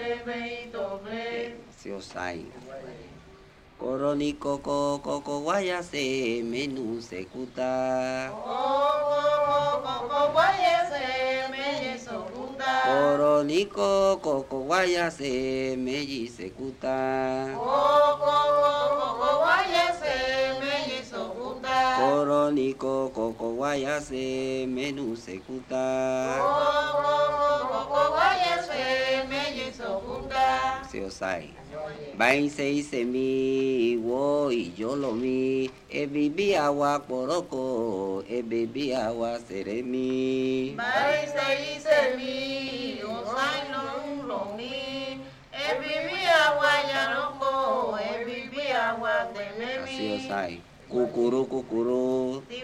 Siosai. Koroni koko koko waya se menu sekuta. Koroni koko waya se meji sekuta. Koroni koko waya se menu sekuta. Siosai. Bain se mi wo y yo lo mi e bibi awa poroko e bibi awa seremi. Bain se mi osai lo mi e bibi awa yaroko e bibi awa tememi. Siosai. Kukuru kukuru.